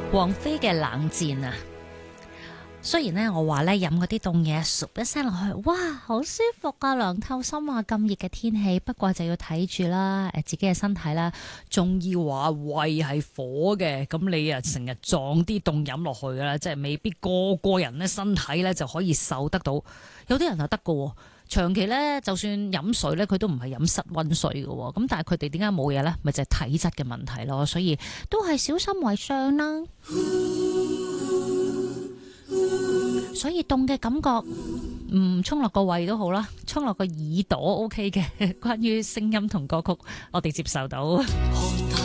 王菲嘅冷戰啊，雖然咧我話咧飲嗰啲凍嘢，唰一聲落去，哇，好舒服啊，涼透心啊，咁熱嘅天氣，不過就要睇住啦，自己嘅身體啦，仲要話胃係火嘅，咁你啊成日撞啲凍飲落去噶啦，即係未必個個人咧身體咧就可以受得到，有啲人係得噶。長期咧，就算飲水咧，佢都唔係飲室溫水嘅喎。咁但係佢哋點解冇嘢咧？咪就係體質嘅問題咯。所以都係小心為上啦。所以凍嘅感覺，沖落個胃都好啦，沖落個耳朵 OK 嘅。關於聲音同歌曲，我哋接受到。